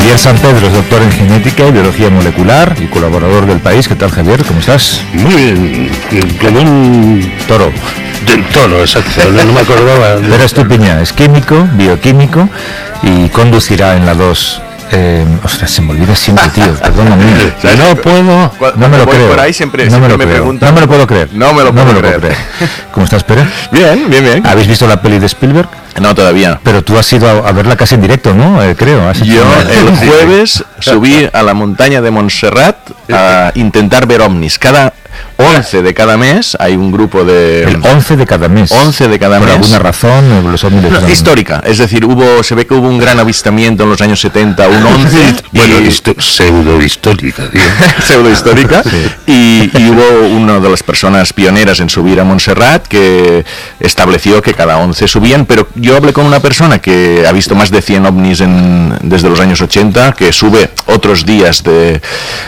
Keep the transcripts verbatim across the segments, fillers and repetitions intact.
Javier San Pedro es doctor en genética y biología molecular y colaborador del País. ¿Qué tal, Javier? ¿Cómo estás? Muy bien, como un toro. Del toro, exacto, no, no me acordaba. De... Pero Estupiñán es químico, bioquímico y conducirá en la dos. Eh, ostras, se me olvida siempre, tío. Perdóname. No puedo. No me lo creo. Por ahí siempre, no siempre me, lo me creo. preguntan. No me lo puedo creer. No me lo puedo, no me lo creer. puedo creer. ¿Cómo estás, Pere? Bien, bien, bien. ¿Habéis visto la peli de Spielberg? No, todavía. Pero tú has ido a, a verla casi en directo, ¿no? Eh, creo. ¿Has Yo una... el jueves subí a la montaña de Montserrat a intentar ver ovnis. Cada once de cada mes hay un grupo de... El once de cada mes. once de cada Por mes. Por alguna razón, los ovnis... No, histórica. Es decir, hubo se ve que hubo un gran avistamiento en los años setenta, un once... Bueno, y... histo- pseudo-histórica, tío. Pseudo-histórica. Sí. Y, y hubo una de las personas pioneras en subir a Montserrat que estableció que cada once subían, pero yo hablé con una persona que ha visto más de cien ovnis en, desde los años ochenta, que sube otros días de,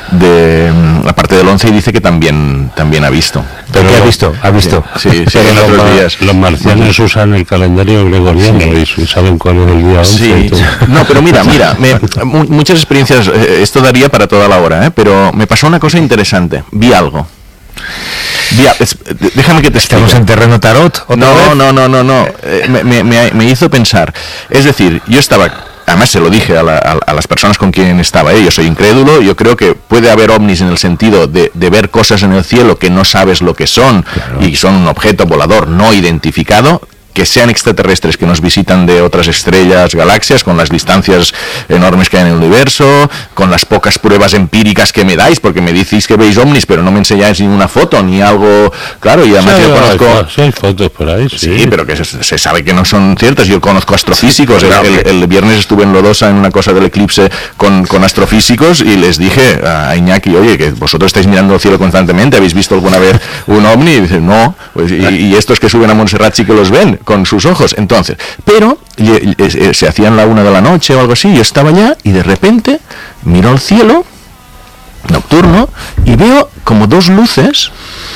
de la parte del once y dice que también, también ha visto. ¿Pero qué ha visto? ¿Ha visto? Sí, sí, sí, Pero en los, otros ma- días. los marcianos usan el calendario gregoriano Sí. y saben cuál es el día once. Sí, y todo. no, pero mira, mira, me, mu- muchas experiencias, eh, esto daría para toda la hora, ¿eh? Pero me pasó una cosa interesante, vi algo. Vi a- es- déjame que te explique. ¿Estamos en terreno tarot? ¿Otra No, vez? no, no, no, no. Eh, me, me- me- me hizo pensar. Es decir, yo estaba, además se lo dije a, la- a- a las personas con quien estaba, ¿eh? Yo soy incrédulo, yo creo que puede haber ovnis en el sentido de, de ver cosas en el cielo que no sabes lo que son, Claro. y son un objeto volador no identificado, que sean extraterrestres que nos visitan de otras estrellas, galaxias, con las distancias enormes que hay en el universo, con las pocas pruebas empíricas que me dais, porque me decís que veis ovnis, pero no me enseñáis ni una foto, ni algo, claro, y además Sí, yo hay, conozco... sí, hay fotos por ahí, sí. Sí, pero que se, se sabe que no son ciertas. Yo conozco astrofísicos. Sí, el, claro. el- el viernes estuve en Lodosa en una cosa del eclipse con, con astrofísicos y les dije a Iñaki, oye, que vosotros estáis mirando el cielo constantemente, ¿habéis visto alguna vez un ovni? Y dicen, no, pues, y, y estos que suben a Montserrat sí que los ven con sus ojos. Entonces, pero y- y- eh, se hacían la una de la noche o algo así, yo estaba allá y de repente miro al cielo nocturno y veo como dos luces.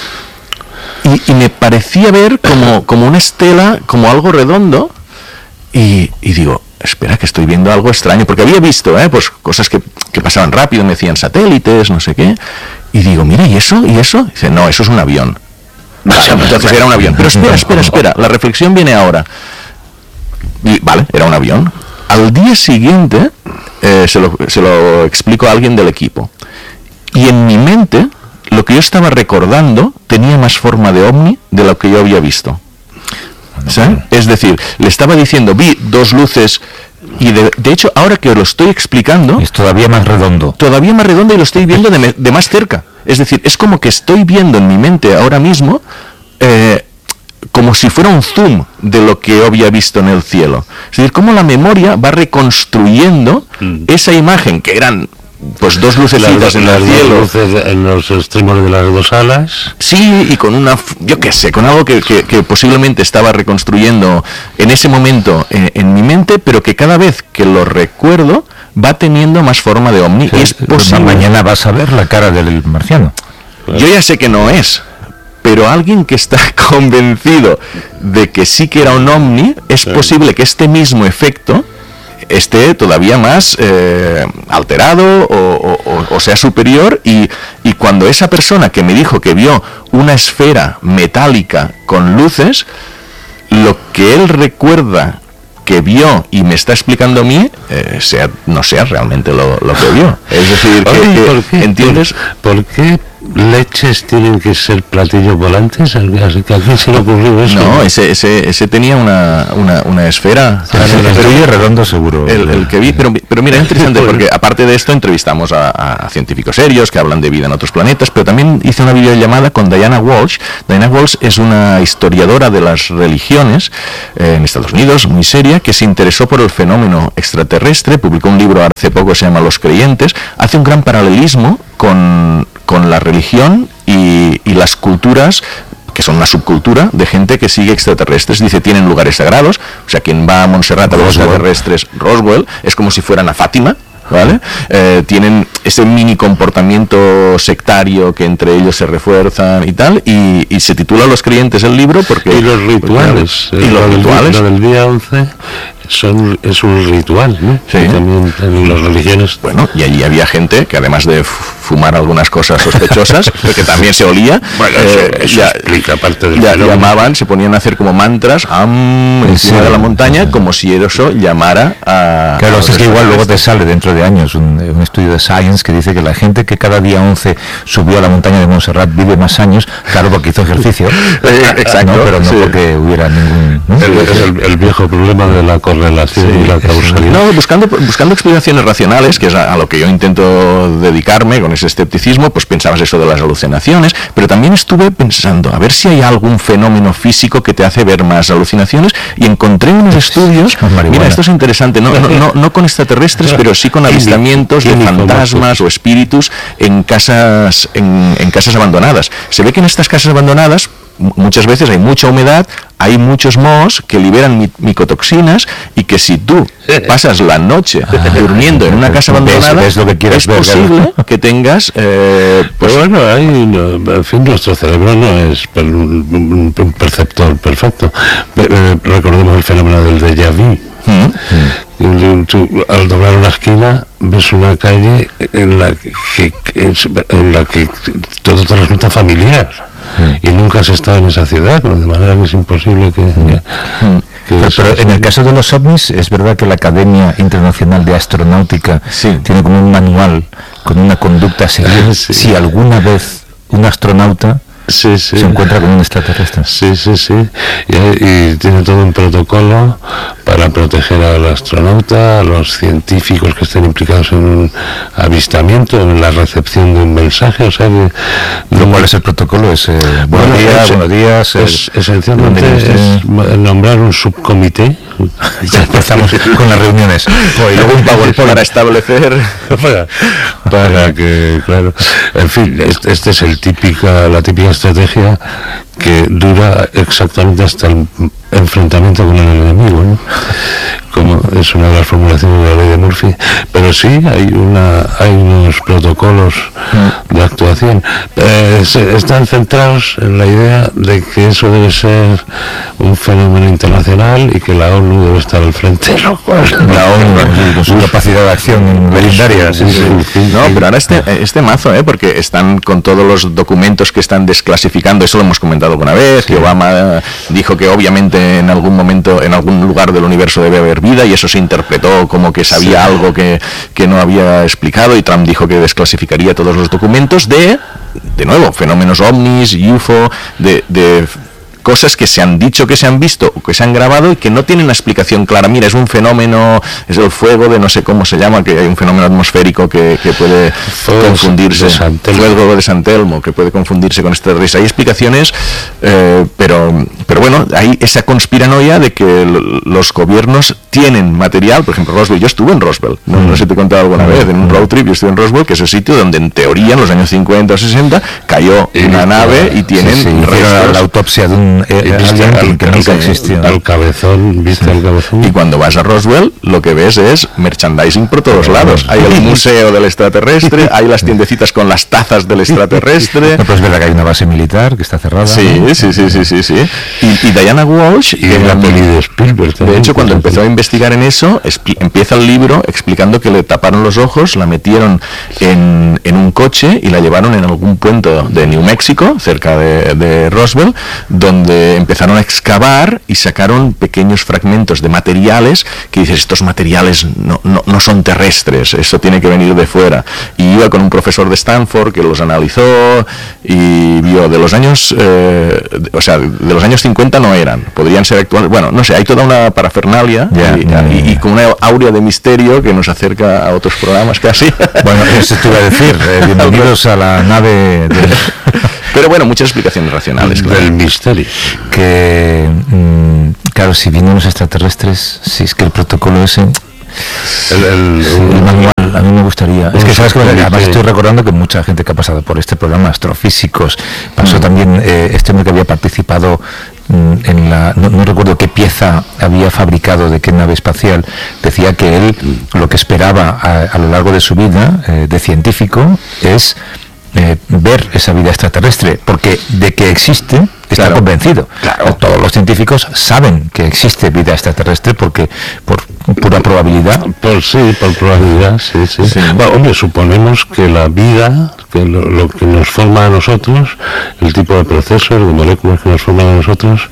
Y, y me parecía ver como, como una estela, como algo redondo, y, y digo, espera que estoy viendo algo extraño, porque había visto, ¿eh? Pues cosas que, que pasaban rápido, me decían satélites, no sé qué, y digo, mira, ¿y eso? ¿Y eso? Y dice, no, eso es un avión. Vale, entonces era un avión. Pero espera, espera, espera, la reflexión viene ahora. Y, vale, era un avión. Al día siguiente, eh, se, lo, se lo explico a alguien del equipo. Y en mi mente, lo que yo estaba recordando tenía más forma de ovni de lo que yo había visto. ¿Sí? Es decir, le estaba diciendo, vi dos luces, y de, de hecho, ahora que lo estoy explicando, Es todavía más redondo. todavía más redondo y lo estoy viendo de, me- de más cerca. Es decir, es como que estoy viendo en mi mente ahora mismo, eh, como si fuera un zoom de lo que yo había visto en el cielo. Es decir, cómo la memoria va reconstruyendo Mm. esa imagen, que eran pues dos lucecitas Las, en las el dos cielo. luces en los extremos de las dos alas. Sí, y con una, f- yo qué sé, con algo que, que- que posiblemente estaba reconstruyendo en ese momento eh, en mi mente, pero que cada vez que lo recuerdo va teniendo más forma de ovni. Y es posible. Mañana vas a ver la cara del marciano. Yo ya sé que no es, pero alguien que está convencido de que sí que era un ovni, es Sí. posible que este mismo efecto esté todavía más eh, alterado o, o- o- o sea superior, y, y cuando esa persona que me dijo que vio una esfera metálica con luces, lo que él recuerda que vio y me está explicando a mí, eh, sea, no sea realmente lo, lo que vio. Es decir, que, Oye, que- ¿por qué? ¿entiendes? ¿Por, por qué leches tienen que ser platillos volantes? ¿A quién se le ocurrió eso? No, ese, ese, ese tenía una, una, una esfera. El Pero tuyo es redondo seguro. el, el que vi, pero, pero mira, es interesante porque aparte de esto entrevistamos a, a científicos serios que hablan de vida en otros planetas, pero también hice una videollamada con Diana Walsh. Diana Walsh es una historiadora de las religiones eh, en Estados Unidos, muy seria, que se interesó por el fenómeno extraterrestre, publicó un libro hace poco, se llama Los Creyentes, hace un gran paralelismo con, con la religión y, y las culturas, que son una subcultura de gente que sigue extraterrestres. Dice, tienen lugares sagrados, o sea, quien va a Montserrat a ver extraterrestres, Roswell, es como si fueran a Fátima, ¿vale? Eh, tienen ese mini comportamiento sectario que entre ellos se refuerzan y tal, y, y se titula Los Creyentes el libro porque... Y los rituales. porque, eh, y los lo del- rituales. Lo del día once, son, es un ritual, ¿no? Sí. Y también en las religiones. Bueno, y allí había gente que además de fumar algunas cosas sospechosas, que también se olía, bueno, eh, eso, eso ya, explica parte del ya fenómeno. llamaban, se ponían a hacer como mantras am, encima sí, de la montaña, sí. como si eso llamara a... Claro, a es que igual luego te sale dentro de años un, un estudio de Science que dice que la gente que cada día once subió a la montaña de Montserrat vive más años, claro, porque hizo ejercicio. Eh, exacto, no, pero no sí. porque hubiera ningún... ¿no? El, es el, el viejo problema de la correlación Sí, y la causalidad. No, buscando, buscando explicaciones racionales, que es a, a lo que yo intento dedicarme con ese escepticismo, pues pensabas eso de las alucinaciones, pero también estuve pensando a ver si hay algún fenómeno físico que te hace ver más alucinaciones, y encontré unos estudios, mira, esto es interesante, no, no, no, no con extraterrestres, pero sí con avistamientos de fantasmas o espíritus en casas, en, en casas abandonadas. Se ve que en estas casas abandonadas muchas veces hay mucha humedad, hay muchos mohos que liberan mi, micotoxinas, y que si tú pasas la noche ah, durmiendo en una casa abandonada, ves, ves lo que quieres es ver, posible claro. que tengas eh, pues bueno, hay, en fin, nuestro cerebro no es per, un, un perceptor perfecto. Eh, recordemos el fenómeno del déjà vu. Mm. Tú, al doblar una esquina ves una calle en la que, en la que todo te resulta familiar. Sí. Y nunca has estado en esa ciudad, de manera que es imposible que... Sí. que pero, pero en el caso de los ovnis, es verdad que la Academia Internacional de Astronáutica sí. tiene como un manual con una conducta a seguir sí. si alguna vez un astronauta sí, sí. se encuentra con un extraterrestre. Sí, sí, sí. Y, y tiene todo un protocolo para proteger al astronauta, a los científicos que estén implicados en un avistamiento, en la recepción de un mensaje. O sea que, ¿Lo cuál es el protocolo? Es eh, buenos bueno, días, es, buenos días. Es, el, esencialmente es nombrar un subcomité. Ya empezamos con las reuniones. Y luego un PowerPoint para establecer. para, para que, claro. En fin, este, este es el típica, la típica estrategia que dura exactamente hasta el enfrentamiento con el enemigo, ¿no? Como es una de las formulaciones de la ley de Murphy. Pero sí hay una hay unos protocolos de actuación. Eh, se, están centrados en la idea de que eso debe ser un fenómeno internacional y que la ONU debe estar al frente. La ONU con su capacidad de acción legendaria. Sí, sí, sí. No, pero ahora este, este mazo, ¿eh? Porque están con todos los documentos que están desclasificando, eso lo hemos comentado alguna vez, sí. que Obama dijo que obviamente en algún momento, en algún lugar del universo debe haber vida, y eso se interpretó como que sabía sí. algo que, que no había explicado, y Trump dijo que desclasificaría todos los documentos de, de nuevo, fenómenos ovnis, U F O, de... de cosas que se han dicho, que se han visto o que se han grabado y que no tienen una explicación clara. Mira, es un fenómeno, es el fuego de no sé cómo se llama, que hay un fenómeno atmosférico que, que puede fuego confundirse, de fuego de San Telmo, que puede confundirse con este risa. Hay explicaciones, eh, pero, pero bueno, hay esa conspiranoia de que los gobiernos tienen material. Por ejemplo, Roswell, yo estuve en Roswell, no, no sé si te he contado alguna vez, en un road trip, yo estuve en Roswell, que es el sitio donde en teoría en los años cincuenta o sesenta cayó y una nave y tienen sí, sí, restos. La autopsia de un Eh, al, que nunca existió. Al cabezón, viste sí. al cabezón. Y cuando vas a Roswell, lo que ves es merchandising por todos lados. Hay el museo del extraterrestre, hay las tiendecitas con las tazas del extraterrestre. No, pues es verdad que hay una base militar que está cerrada. Sí, ¿no? sí, sí, sí, sí, sí. Y, y Diana Walsh, y en la peli de Spielberg también, de hecho, cuando empezó a investigar en eso, empieza el libro explicando que le taparon los ojos, la metieron en, en un coche y la llevaron en algún puente de New México, cerca de, de Roswell, donde empezaron a excavar y sacaron pequeños fragmentos de materiales que dices, estos materiales no, no, no son terrestres, esto tiene que venir de fuera. Y iba con un profesor de Stanford que los analizó y vio de los años, eh, o sea, de los años cincuenta no eran, podrían ser actuales. Bueno, no sé, hay toda una parafernalia yeah, y, yeah, y, yeah. y con una aurea de misterio que nos acerca a otros programas casi. Bueno, eso te iba a decir, eh, bienvenidos a la nave de... Pero bueno, muchas explicaciones racionales, claro. Del misterio. Que, mmm, claro, si vienen los extraterrestres, si es que el protocolo ese... El, el, el manual, a mí me gustaría. Es que sabes que además estoy recordando que mucha gente que ha pasado por este programa, astrofísicos, pasó mm. también eh, este hombre que había participado mm, en la, no, no recuerdo qué pieza había fabricado de qué nave espacial, decía que él lo que esperaba a, a lo largo de su vida eh, de científico es Eh, ver esa vida extraterrestre, porque de que existe, está claro. convencido. Claro. Todos los científicos saben que existe vida extraterrestre porque por pura probabilidad. Por sí, por probabilidad, sí, sí. sí. Bueno, hombre, suponemos que la vida, que lo, lo que nos forma a nosotros, el tipo de procesos, de moléculas que nos forman a nosotros,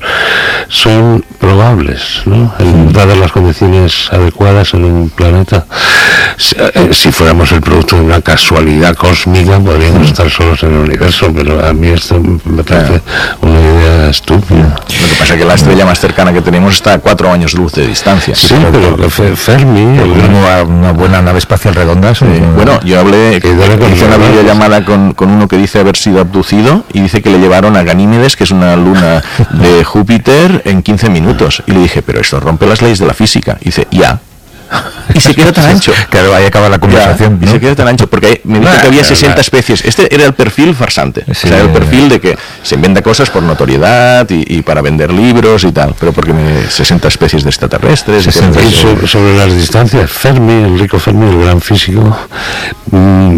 son probables, ¿no? En, dadas las condiciones adecuadas en un planeta. Si, eh, si fuéramos el producto de una casualidad cósmica, podríamos estar solos en el universo, pero a mí esto me parece una idea estúpida. Lo que pasa es que la estrella más cercana que tenemos está a cuatro años luz de distancia. Sí, pero Fermi, una, una buena nave espacial redonda. Sí. Una... Bueno, yo hablé, que hice una videollamada con, con uno que dice haber sido abducido y dice que le llevaron a Ganímedes, que es una luna de Júpiter, en quince minutos. Y le dije, pero esto rompe las leyes de la física. Y dice, ya. Y se quedó tan ancho. Claro, ahí acaba la conversación. Ya, ¿no? Y se quedó tan ancho, porque me dijo nah, que había sesenta nah. especies. Este era el perfil farsante. Sí, o sea, el perfil de que se inventa cosas por notoriedad y, y para vender libros y tal. Pero porque me, sesenta especies de extraterrestres. Y sobre, sobre las distancias, Fermi, Enrico Fermi, el gran físico, mmm,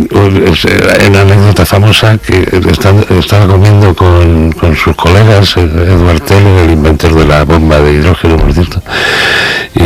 en anécdota famosa que están, estaba comiendo con, con sus colegas, Edward Teller, el inventor de la bomba de hidrógeno, por cierto, y,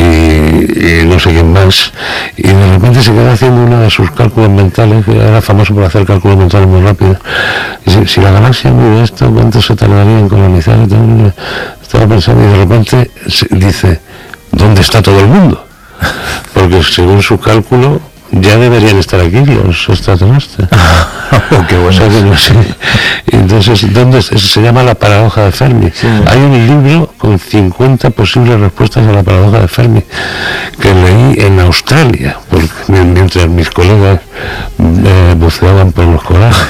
y no sé más, y de repente se queda haciendo uno de sus cálculos mentales, que era famoso por hacer cálculos mentales muy rápidos. Y si, si la galaxia mide esto, ¿cuánto se tardaría en colonizar? Entonces, estaba pensando y de repente se dice, ¿dónde está todo el mundo? Porque según su cálculo ya deberían estar aquí los extraterrestres. Oh, qué bueno. O sea, que no sé. Entonces, ¿dónde se, se llama la paradoja de Fermi? Sí. Hay un libro con cincuenta posibles respuestas a la paradoja de Fermi que leí en Australia, porque mientras mis colegas eh, buceaban por los corales.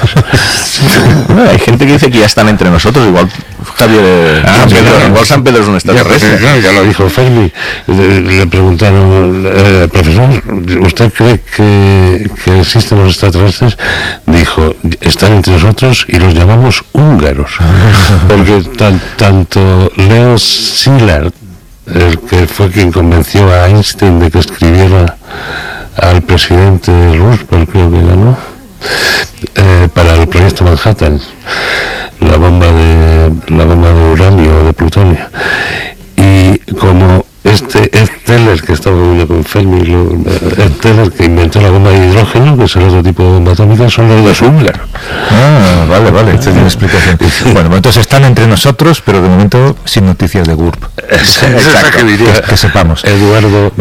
Bueno, hay gente que dice que ya están entre nosotros, igual Javier, ah, San Pedro, igual San Pedro es un extraterrestre. Ya, ya lo dijo Fermi. Le, le preguntaron, eh, profesor, ¿usted cree que, que existen los extraterrestres? Dijo, están entre nosotros y los llamamos húngaros, porque tan, tanto Leo Szilard, el que fue quien convenció a Einstein de que escribiera al presidente Roosevelt, creo que ganó, eh, para el proyecto Manhattan, la bomba de la bomba de uranio o de plutonio, y como este Ed Teller, que estaba viviendo con Fermi, lo, Ed Teller, que inventó la bomba de hidrógeno, que es el otro tipo de bomba atómica, son los de húngaros. Ah, vale, vale, esto tiene explicación. Bueno, entonces están entre nosotros, pero de momento sin noticias de G U R P. Exacto, que, diría, que, que sepamos. Eduardo.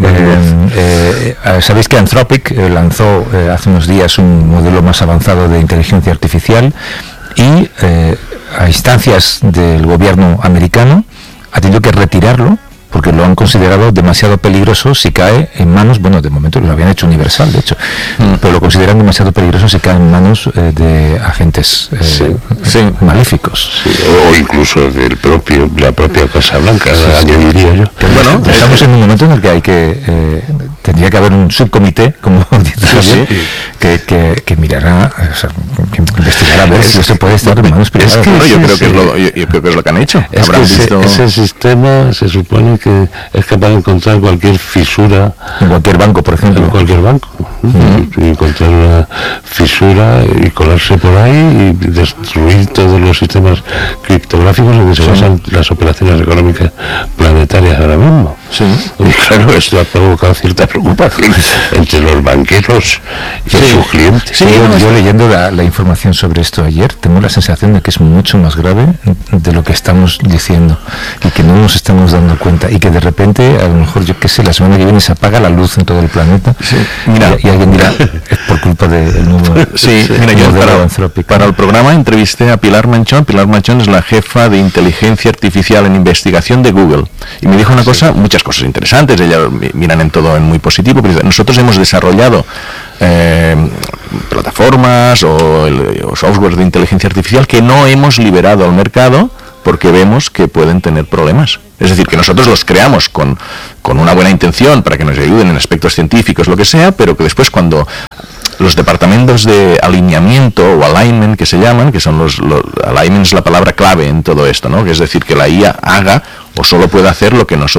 Eh, eh, Sabéis que Anthropic eh, lanzó eh, hace unos días un modelo más avanzado de inteligencia artificial y eh, a instancias del gobierno americano ha tenido que retirarlo porque lo han considerado demasiado peligroso si cae en manos, bueno, de momento lo habían hecho universal, de hecho, mm. pero lo consideran demasiado peligroso si cae en manos eh, de agentes eh, sí, sí. maléficos. Sí, o incluso del propio, la propia Casa Blanca, sí, añadiría yo. Pero bueno, eh, estamos en un momento en el que hay que, eh, tendría que haber un subcomité, como dice sí, Javier, sí. que, que, que mirará, o sea, que investigará a ver si eso puede estar en manos privadas. Es que, no, yo, sí, creo sí. que es lo, yo, yo creo que es lo que han hecho. Es Habrán que visto... ese, ese sistema se supone que es capaz de encontrar cualquier fisura en cualquier banco, por ejemplo, en cualquier banco, uh-huh. y encontrar una fisura y colarse por ahí y destruir todos los sistemas criptográficos en que se sí. basan las operaciones económicas planetarias ahora mismo. Sí. Y claro, esto ha provocado cierta preocupación entre los banqueros y sí. sus clientes. Sí, yo, yo leyendo la, la información sobre esto ayer, tengo la sensación de que es mucho más grave de lo que estamos diciendo y que no nos estamos dando cuenta y que de repente, a lo mejor, yo qué sé, la semana que viene se apaga la luz en todo el planeta. Sí. Mira, y, y alguien dirá, es por culpa del nuevo. Sí, sí. Mira, yo para, para el programa entrevisté a Pilar Manchón. Pilar Manchón es la jefa de inteligencia artificial en investigación de Google. Y me dijo una cosa, sí. muchas cosas interesantes, ella miran en todo en muy positivo, pero nosotros hemos desarrollado eh, plataformas o, el, o software de inteligencia artificial que no hemos liberado al mercado porque vemos que pueden tener problemas. Es decir, que nosotros los creamos con, con una buena intención para que nos ayuden en aspectos científicos, lo que sea, pero que después cuando los departamentos de alineamiento o alignment que se llaman, que son los, los alignment es la palabra clave en todo esto, ¿no? Que es decir, que la I A haga o solo pueda hacer lo que nosotros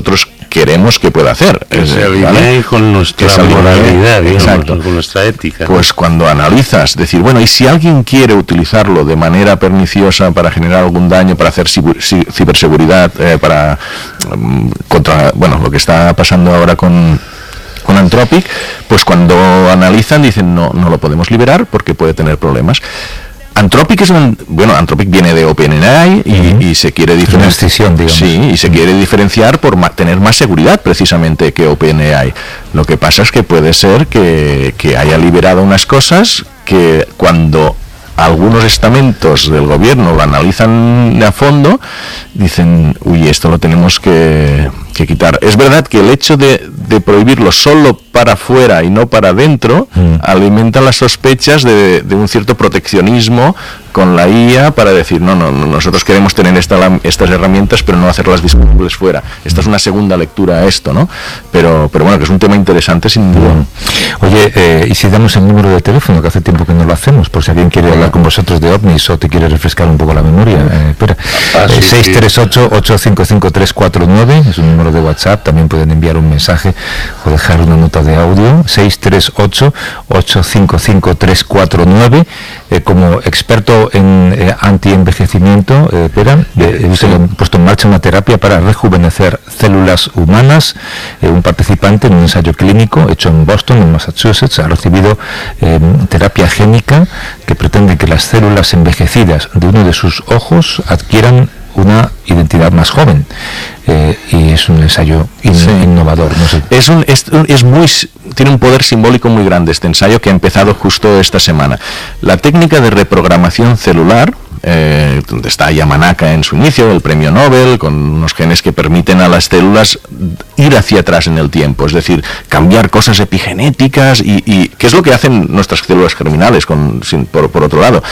queremos que pueda hacer. Que se alinee, ¿vale?, con nuestra moralidad, digamos, con nuestra ética. Pues cuando analizas, decir, bueno, y si alguien quiere utilizarlo de manera perniciosa para generar algún daño, para hacer ciberseguridad, eh, para um, contra, bueno, lo que está pasando ahora con con Anthropic, pues cuando analizan dicen no, no lo podemos liberar porque puede tener problemas. Anthropic es un, bueno, Anthropic viene de OpenAI y, uh-huh. y se quiere diferenciar, sí, y se quiere diferenciar por ma- tener más seguridad precisamente que OpenAI. Lo que pasa es que puede ser que, que haya liberado unas cosas que cuando algunos estamentos del gobierno lo analizan a fondo, dicen, uy, esto lo tenemos que, que quitar. Es verdad que el hecho de, de prohibirlo solo para afuera y no para adentro mm. alimenta las sospechas de, de un cierto proteccionismo con la I A para decir, no, no, nosotros queremos tener esta, estas herramientas, pero no hacerlas disponibles fuera. Esta es una segunda lectura a esto, ¿no? Pero, pero bueno, que es un tema interesante sin duda. Mm. Oye, eh, y si damos el número de teléfono, que hace tiempo que no lo hacemos, por si alguien quiere hablar con vosotros de ovnis o te quiere refrescar un poco la memoria. Eh, espera, ah, sí, eh, seis tres ocho, ocho cinco cinco, tres cuatro nueve es un número de WhatsApp, también pueden enviar un mensaje o dejar una nota de audio, seis tres ocho, ocho cinco cinco, tres cuatro nueve. Eh, como experto en eh, anti-envejecimiento, eh, Pera, eh, he sí. puesto en marcha una terapia para rejuvenecer células humanas. Eh, un participante en un ensayo clínico hecho en Boston, en Massachusetts, ha recibido eh, terapia génica que pretende que las células envejecidas de uno de sus ojos adquieran una identidad más joven. Eh, y es un ensayo in, sí. innovador, no sé. Es un, es, es muy, tiene un poder simbólico muy grande este ensayo que ha empezado justo esta semana. La técnica de reprogramación celular, eh, donde está Yamanaka en su inicio, el premio Nobel, con unos genes que permiten a las células ir hacia atrás en el tiempo, es decir, cambiar cosas epigenéticas y, y que es lo que hacen nuestras células germinales, con, sin, por, por otro lado.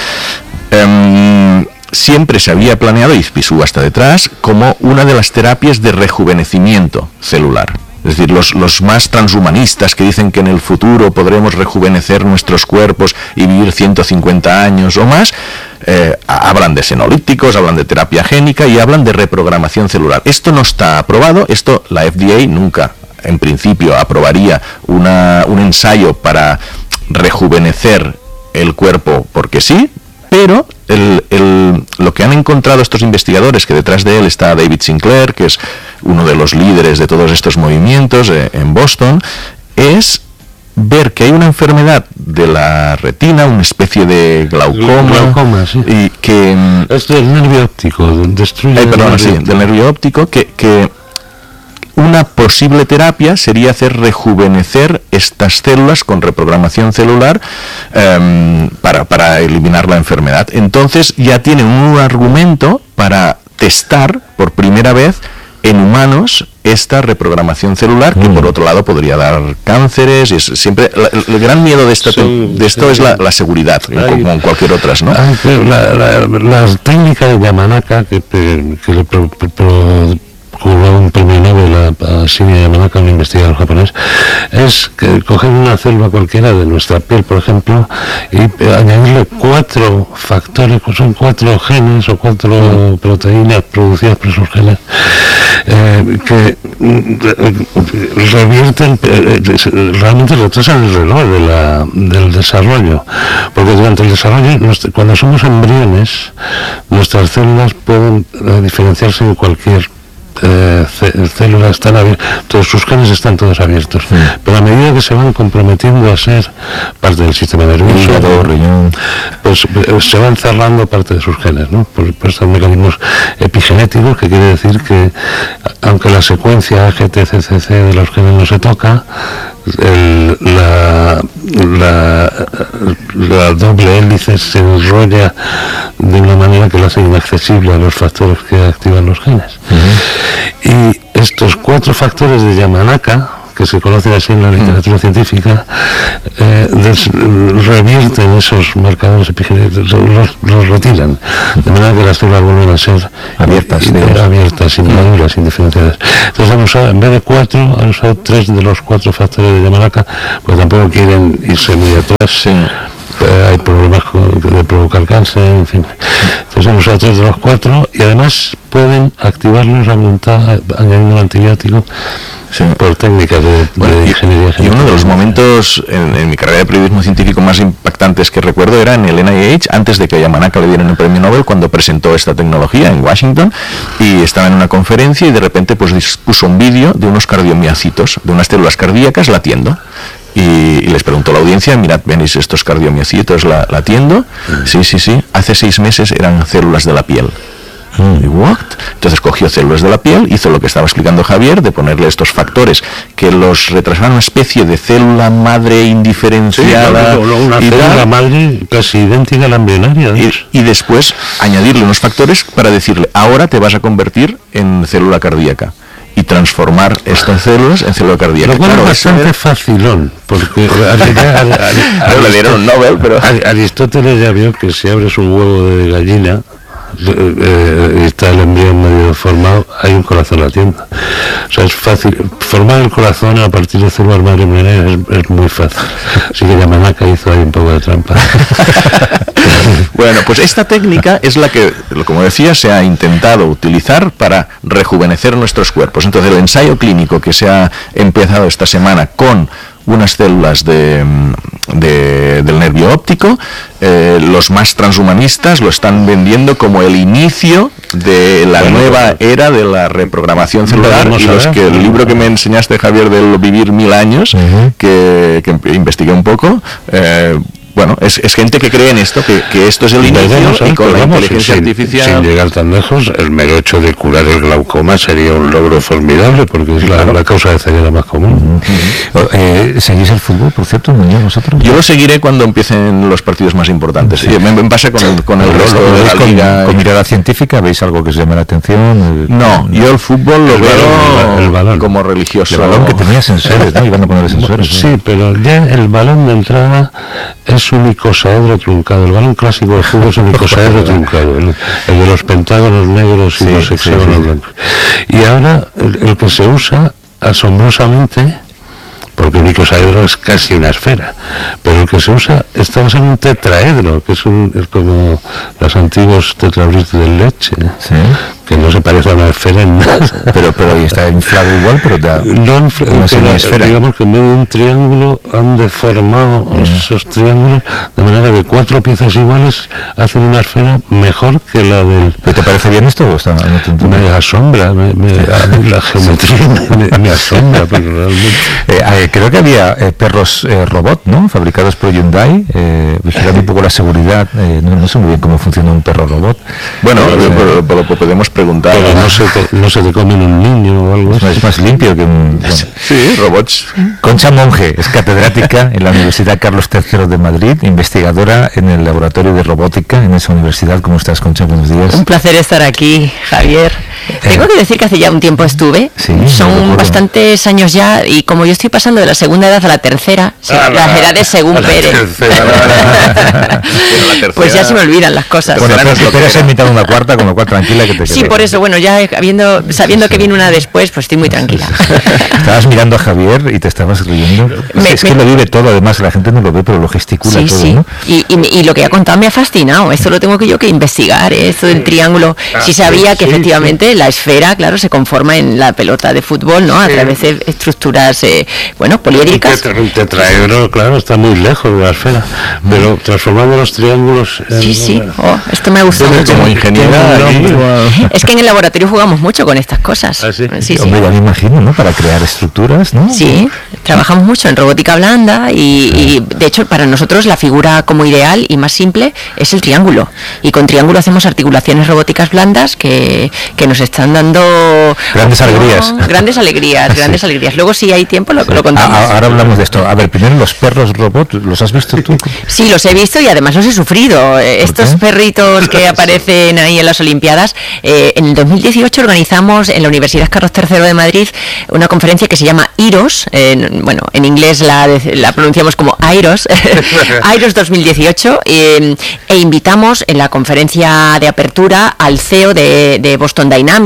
Um, siempre se había planeado, y Pisú hasta detrás, como una de las terapias de rejuvenecimiento celular. Es decir, los, los más transhumanistas que dicen que en el futuro podremos rejuvenecer nuestros cuerpos y vivir ciento cincuenta años o más, eh, hablan de senolíticos, hablan de terapia génica y hablan de reprogramación celular. Esto no está aprobado, esto la F D A nunca, en principio, aprobaría una, un ensayo para rejuvenecer el cuerpo porque sí. Pero el, el, lo que han encontrado estos investigadores, que detrás de él está David Sinclair, que es uno de los líderes de todos estos movimientos eh, en Boston, es ver que hay una enfermedad de la retina, una especie de glaucoma, glaucoma sí. y que es del nervio óptico, destruye eh, perdón, el sí, del nervio óptico, que, que una posible terapia sería hacer rejuvenecer estas células con reprogramación celular um, para, para eliminar la enfermedad. Entonces ya tienen un argumento para testar por primera vez en humanos esta reprogramación celular, que mm. por otro lado podría dar cánceres. Y es siempre la, el gran miedo de, esta, sí, de esto sí. es la, la seguridad, hay, como en cualquier otras, ¿no? Hay, la, la, la técnica de Yamanaka que, que le pro, pro, pro, jugó un premio Nobel a, a Shinya Yamanaka, un investigador japonés, es que coger una célula cualquiera de nuestra piel, por ejemplo, y añadirle cuatro factores, pues son cuatro genes o cuatro mm. proteínas producidas por esos genes, eh, que eh, revierten, eh, realmente retrasan el reloj de la, del desarrollo, porque durante el desarrollo, cuando somos embriones, nuestras células pueden eh, diferenciarse de cualquier Eh, células están abiertas, todos sus genes están todos abiertos, sí. pero a medida que se van comprometiendo a ser parte del sistema nervioso, pues eh, se van cerrando parte de sus genes, ¿no? Por, por estos mecanismos epigenéticos, que quiere decir que aunque la secuencia G T C C C de los genes no se toca, el, la, la, la doble hélice se enrolla de una manera que la hace inaccesible a los factores que activan los genes. Uh-huh. Y estos cuatro factores de Yamanaka, que se conocen así en la literatura uh-huh. científica, eh, des, revierten esos marcadores epigenéticos, los, los retiran, de manera que las células vuelven a ser abiertas, y, y, abiertas, inmaduras, uh-huh. indiferenciadas. Entonces han usado, en vez de cuatro, han usado tres de los cuatro factores de Yamanaka, porque tampoco quieren irse muy atrás. Sí. Eh, hay problemas con, de provocar cáncer, en fin. Entonces han usado tres de los cuatro y además pueden activarlos a voluntad añadiendo antibiótico. Sí. Por técnicas de, bueno, de ingeniería genética. Y uno de los momentos en, en mi carrera de periodismo científico más impactantes que recuerdo era en el N I H, antes de que a Yamanaka le dieran el premio Nobel, cuando presentó esta tecnología en Washington, y estaba en una conferencia y de repente pues dispuso un vídeo de unos cardiomiocitos, de unas células cardíacas latiendo. Y, y les preguntó a la audiencia, mirad, ¿veis estos cardiomiocitos la, latiendo? Mm. Sí, sí, sí. Hace seis meses eran células de la piel. Mm. ¿What? Entonces cogió células de la piel, hizo lo que estaba explicando Javier, de ponerle estos factores que los retrasaban, una especie de célula madre indiferenciada. Sí, una y célula tal, madre casi idéntica a la embrionaria. Y, y después añadirle unos factores para decirle, ahora te vas a convertir en célula cardíaca. Y transformar estas células en célula cardíaca. Lo cual claro, es bastante era... facilón, porque le dieron un Nobel, pero Aristóteles ya vio que si abres un huevo de gallina y está el embrión medio formado, hay un corazón latiendo. O sea, es fácil. Formar el corazón a partir de células madre embrionarias es, es muy fácil. Así que Yamanaka hizo ahí un poco de trampa. Bueno, pues esta técnica es la que, como decía, se ha intentado utilizar para rejuvenecer nuestros cuerpos. Entonces, el ensayo clínico que se ha empezado esta semana con unas células de, de, del nervio óptico, eh, los más transhumanistas lo están vendiendo como el inicio de la bueno, nueva era de la reprogramación celular, y los que el libro que me enseñaste, Javier, del Vivir Mil Años, uh-huh. que, que investigué un poco, eh, bueno, es, es gente que cree en esto, que, que esto es el inicio, vamos, y con la vamos, inteligencia sin, artificial... Sin llegar tan lejos, el mero hecho de curar el glaucoma sería un logro formidable, porque es la, la causa de ceguera más común. Uh-huh. Uh-huh. Eh, ¿Seguís el fútbol, por cierto, vosotros? Yo lo seguiré cuando empiecen los partidos más importantes. Sí. Me, me pasa con el, con el lo, resto lo, de la con, liga. ¿Con mirada científica veis algo que os llame la atención? No, yo el fútbol lo el veo balón, el balón. como religioso. El balón que tenía sensores, ¿no? Iban a poner sensores. Sí, ¿no? Pero ya el balón de entrada es un icosaedro truncado. El balón clásico de fútbol es un icosaedro truncado, el, el de los pentágonos negros y sí, los hexágonos sí, sí. blancos. Y ahora el, el que se usa asombrosamente, porque un icosaedro es casi una esfera, pero el que se usa está basado en un tetraedro, que es, un, es como los antiguos tetrabritos de leche, ¿sí? Que no se parece a una esfera en nada. Pero, pero está inflado igual, pero da no infla, no una esfera. Digamos que en vez de un triángulo han deformado mm. esos triángulos de manera que cuatro piezas iguales hacen una esfera mejor que la del... ¿Pero te parece bien esto o está? No me asombra, me, me, la geometría me, me asombra, pero realmente... Eh, eh, creo que había eh, perros eh, robot, ¿no? Fabricados por Hyundai, eh, vigilando un poco la seguridad. Eh, no, no sé muy bien cómo funciona un perro robot. Bueno, eh, pero, pero, pero podemos preguntar. Pero no se te, no se te comen un niño o algo. Es más, es más limpio que un... Bueno. Sí, robots. Concha Monge es catedrática en la Universidad Carlos tercero de Madrid, investigadora en el laboratorio de robótica en esa universidad. ¿Cómo estás, Concha? Buenos días. Un placer estar aquí, Javier. Eh, Tengo que decir que hace ya un tiempo estuve. Sí, son bastantes años ya, y como yo estoy pasando de la segunda edad a la tercera, sí, ah, las la, edades según Pérez. Pues ya se me olvidan las cosas. Bueno, pero Pérez ha invitado una cuarta, con lo cual tranquila que te quedes. Sí, por eso, bueno, ya habiendo, sabiendo sí, que viene una después, pues estoy muy tranquila. Estabas mirando a Javier y te estabas riendo. Me, es me, que lo vive todo, además la gente no lo ve, pero lo gesticula sí, todo, sí. ¿no? Y, y, y lo que ha contado me ha fascinado. Esto lo tengo que yo que investigar, ¿eh? Esto del triángulo. Ah, sí sabía sí, que efectivamente sí. la esfera, claro, se conforma en la pelota de fútbol, ¿no? A sí. través de estructuras, eh, bueno, poliédricas. El tetraedro, claro, está muy lejos de la esfera, pero transformando los triángulos... En, sí, sí, oh, esto me ha gustado mucho. Como ingeniera... Es que en el laboratorio jugamos mucho con estas cosas. ¿Ah, sí? Sí, sí. Hombre, ya me imagino, ¿no? Para crear estructuras, ¿no? Sí, trabajamos mucho en robótica blanda y, y de hecho para nosotros la figura como ideal y más simple es el triángulo. Y con triángulo hacemos articulaciones robóticas blandas que, que nos están dando... Grandes alegrías. Grandes alegrías, grandes sí. alegrías. Luego si hay tiempo lo, sí. lo contamos. Ah, ahora hablamos de esto. A ver, primero los perros robot, ¿los has visto tú? Sí, los he visto y además los he sufrido. Estos qué? perritos que aparecen ahí en las Olimpiadas. Eh, en el dos mil dieciocho organizamos en la Universidad Carlos tercero de Madrid una conferencia que se llama IROS. Eh, bueno, en inglés la, la pronunciamos como AIROS. AIROS dos mil dieciocho. Eh, e invitamos en la conferencia de apertura al C E O de, de Boston Dynamics,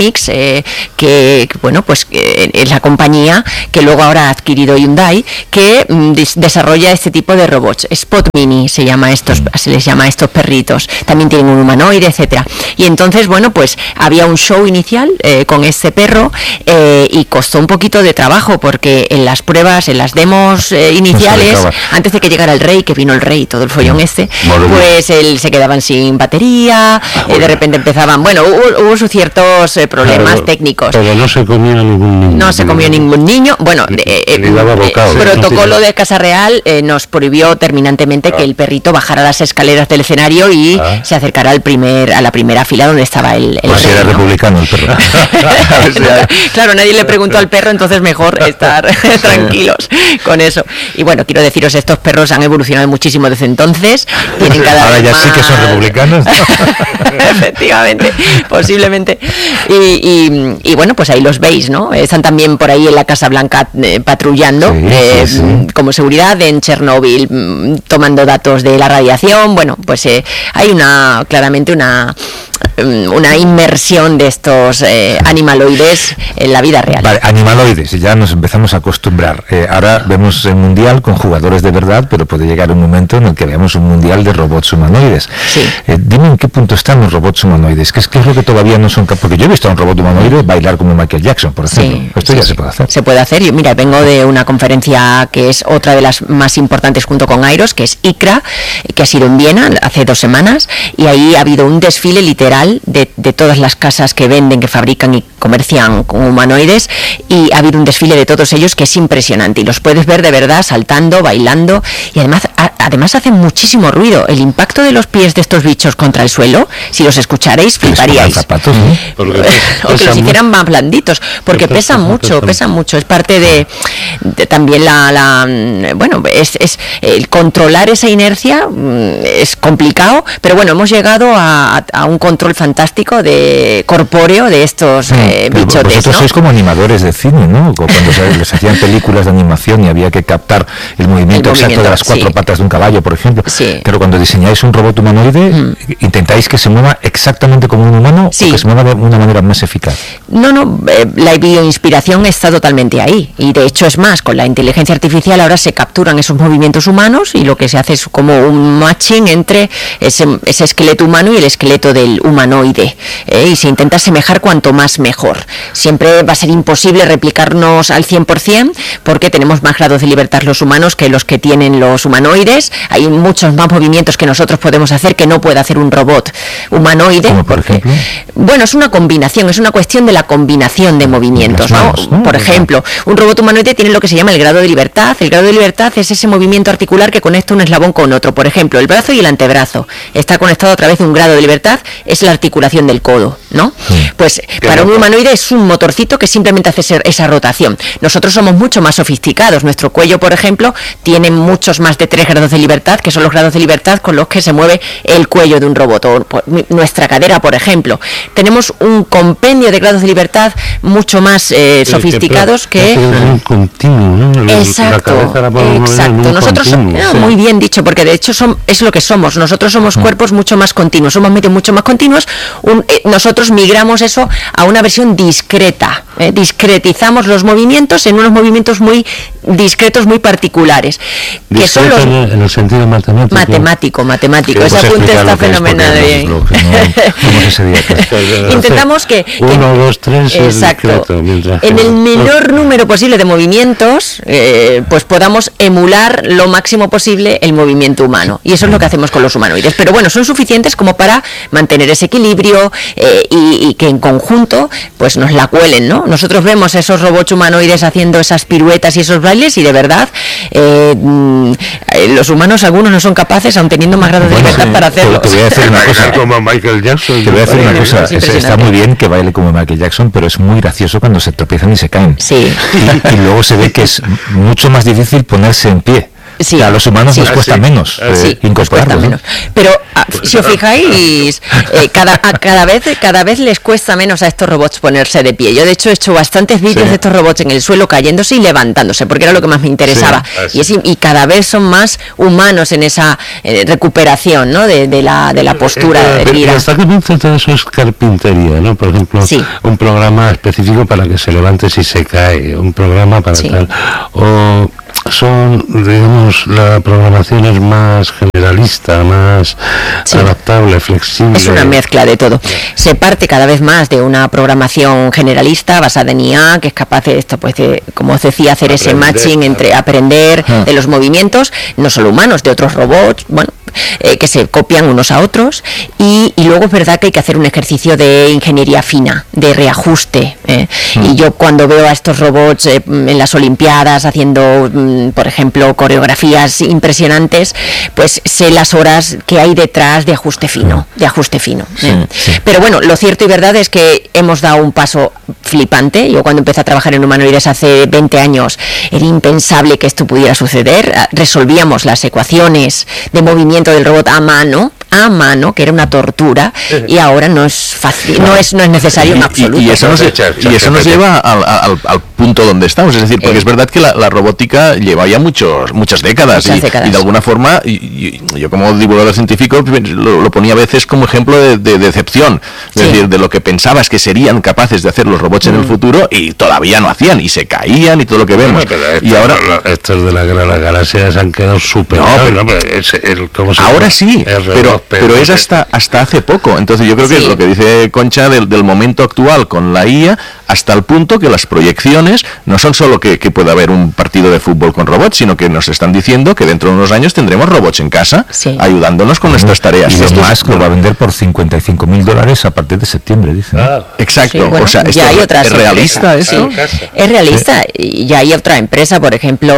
Dynamics, eh, que, bueno, pues eh, es la compañía que luego ahora ha adquirido Hyundai, que mm, des- desarrolla este tipo de robots. Spot Mini se llama estos, se les llama a estos perritos. También tienen un humanoide, etcétera. Y entonces, bueno, pues había un show inicial eh, con este perro eh, y costó un poquito de trabajo porque en las pruebas, en las demos eh, iniciales, dejaba. antes de que llegara el rey, que vino el rey, todo el follón este, Madre mía. pues él se quedaban sin batería, eh, de repente empezaban, bueno, hubo, hubo sus ciertos eh, problemas Claro, técnicos. Pero no se comía ningún niño. No se comió ningún niño. Bueno, Ni- eh, eh, ni daba eh, bocado. el Sí, protocolo no tiene- de Casa Real eh, nos prohibió terminantemente que el perrito bajara las escaleras del escenario y Ah. se acercara al primer, a la primera fila donde estaba el, el Pues rey, era ¿no? republicano el perro. Claro, nadie le preguntó al perro, entonces mejor estar tranquilos con eso. Y bueno, quiero deciros, estos perros han evolucionado muchísimo desde entonces. Tienen cada Ahora vez ya sí que son más- republicanos. Efectivamente, posiblemente. Y, y- y bueno, pues ahí los veis, ¿no? Están también por ahí en la Casa Blanca eh, patrullando Sí, eh, sí, sí. mm, como seguridad en Chernóbil, mm, tomando datos de la radiación. Bueno, pues eh, hay una, claramente una mm, una inmersión de estos eh, animaloides en la vida real. Vale, animaloides, ya nos empezamos a acostumbrar. Eh, ahora vemos el mundial con jugadores de verdad, pero puede llegar un momento en el que veamos un mundial de robots humanoides. Sí. Eh, dime en qué punto están los robots humanoides. ¿Qué es, qué es lo que todavía no son capaces? Porque yo he visto a un robot humanoide bailar como Michael Jackson, por ejemplo. Sí, Esto sí, ya sí. se puede hacer. Se puede hacer. Yo, mira, vengo de una conferencia que es otra de las más importantes junto con Airos, que es ICRA, que ha sido en Viena hace dos semanas, y ahí ha habido un desfile literal de, de todas las casas que venden, que fabrican y comercian con humanoides, y ha habido un desfile de todos ellos que es impresionante, y los puedes ver de verdad saltando, bailando, y además, a- además hacen muchísimo ruido. El impacto de los pies de estos bichos contra el suelo, si los escucharéis, Que les pongan fliparíais. zapatos, ¿no? Porque o que los pesan hicieran más blanditos, porque Que pesan pesan, mucho, pesan. pesan mucho. Es parte de, de también la, la, mm, bueno, es, es el controlar esa inercia mm, es complicado, pero bueno, hemos llegado a, a- a un control fantástico de corpóreo de estos eh, Pero bichotes, vosotros ¿no? sois como animadores de cine, ¿no? Cuando se, les hacían películas de animación y había que captar el movimiento El exacto movimiento, de las cuatro sí. patas de un caballo, por ejemplo. Sí. Pero cuando diseñáis un robot humanoide, ¿intentáis que se mueva exactamente como un humano Sí. o que se mueva de una manera más eficaz? No, no, eh, la bioinspiración está totalmente ahí. Y de hecho es más, con la inteligencia artificial ahora se capturan esos movimientos humanos y lo que se hace es como un matching entre ese, ese esqueleto humano y el esqueleto del humanoide. ¿eh? Y se intenta asemejar cuanto más mejor. Siempre va a ser imposible replicarnos al cien por ciento porque tenemos más grados de libertad los humanos que los que tienen los humanoides. Hay muchos más movimientos que nosotros podemos hacer que no puede hacer un robot humanoide. ¿Como por porque- ejemplo? Bueno, es una combinación, es una cuestión de la combinación de movimientos, Las ¿no? manos, ¿no? Por ejemplo, un robot humanoide tiene lo que se llama el grado de libertad. El grado de libertad es ese movimiento articular que conecta un eslabón con otro. Por ejemplo, el brazo y el antebrazo está conectado a través de un grado de libertad, es la articulación del codo, ¿no? Pues para un humanoide es un motorcito que simplemente hace ese- esa rotación. Nosotros somos mucho más sofisticados. Nuestro cuello, por ejemplo, tiene muchos más de tres grados de libertad, que son los grados de libertad con los que se mueve el cuello de un robot. O por- mi- nuestra cadera, por ejemplo. Tenemos un compendio de grados de libertad mucho más eh, sofisticados que... Es un continuo, ¿no? La Exacto, cabeza la podemos mover en exacto. un Nosotros, continuo, ah, sí. muy bien dicho, porque de hecho son, es lo que somos. Nosotros somos cuerpos mucho más continuos, somos medios mucho más continuos. Un- eh, nosotros migramos eso a una versión discreta. ¿eh? Discretizamos los movimientos en unos movimientos muy discretos, muy particulares. Que son Discreto los en el- en el sentido matemático. matemático, matemático. Que Ese pues apunte explicar está lo que es, porque fenomenal. no es bien. lo que no- ¿cómo que se diga? Pues, Intentamos que, que- Uno, dos, tres, es exacto, discreto, mientras en que- el menor número posible de movimientos, eh, pues podamos emular lo máximo posible el movimiento humano. Y eso es lo que hacemos con los humanoides. Pero bueno, son suficientes como para mantener ese equilibrio eh, y, y que en conjunto pues nos la cuelen, ¿no? Nosotros vemos esos robots humanoides haciendo esas piruetas y esos bailes y de verdad eh, mm, eh, los humanos algunos no son capaces, aun teniendo más grados de Bueno, libertad sí, para te- hacerlo. te voy a decir una Bailar cosa. como Michael Jackson. Te voy a decir una Es cosa, es- impresionante. está muy bien que baile como Michael Jackson, pero es muy gracioso cuando se tropiezan y se caen. Sí. Y, y luego se ve que es mucho más difícil ponerse en pie. Sí, que a los humanos sí, nos cuesta sí, menos eh, sí, incorporarlos, cuesta ¿no? menos. Pero a, si os fijáis, eh, cada, a, cada vez cada vez les cuesta menos a estos robots ponerse de pie. Yo de hecho he hecho bastantes vídeos sí. de estos robots en el suelo cayéndose y levantándose, porque era lo que más me interesaba. Sí, y, es, y cada vez son más humanos en esa eh, recuperación, ¿no? de, de, la, de la postura eh, de vida. Hasta que piensa todo eso es carpintería, ¿no? Por ejemplo, sí. un programa específico para que se levante si se cae, un programa para sí. tal. O son, digamos, la programación es más generalista, más sí. adaptable, flexible. Es una mezcla de todo. Se parte cada vez más de una programación generalista basada en I A, que es capaz de esto, pues, de, como os decía, hacer aprender, ese matching entre aprender ah. de los movimientos, no solo humanos, de otros robots, bueno, eh, que se copian unos a otros, y, y luego es verdad que hay que hacer un ejercicio de ingeniería fina, de reajuste. Eh. Mm. Y yo cuando veo a estos robots eh, en las Olimpiadas haciendo, por ejemplo, coreografías impresionantes, pues sé las horas que hay detrás de ajuste fino, de ajuste fino. Sí, ¿eh? sí. Pero bueno, lo cierto y verdad es que hemos dado un paso flipante. Yo cuando empecé a trabajar en humanoides hace veinte años era impensable que esto pudiera suceder. Resolvíamos las ecuaciones de movimiento del robot a mano, a mano, que era una tortura, y ahora no es fácil, no es no es necesario en absoluto. Y, y eso nos, y eso nos lleva al, al, al punto donde estamos, es decir, porque eh. es verdad que la, la robótica lleva ya muchos muchas décadas, muchas y, décadas. y de alguna forma, y, y, yo como divulgador científico lo, lo ponía a veces como ejemplo de, de decepción, es sí. decir, de lo que pensabas que serían capaces de hacer los robots mm. en el futuro y todavía no hacían, y se caían y todo lo que vemos. Bueno, esto, y ahora lo, estos de la guerra de las galaxias han quedado súper. No, pero, no, es, el, ¿cómo se ahora llama? sí, el pero pero es hasta hasta hace poco. Entonces yo creo que sí. es lo que dice Concha del, del momento actual con la I A, hasta el punto que las proyecciones no son solo que, que pueda haber un partido de fútbol con robots, sino que nos están diciendo que dentro de unos años tendremos robots en casa sí. ayudándonos con nuestras tareas. Y Elon Musk lo va a vender por cincuenta y cinco mil dólares a partir de septiembre, dicen. Ah, exacto. Sí, bueno, o sea, ya hay otras ¿es realista eso? Sí. Es realista. Y ya hay otra empresa, por ejemplo,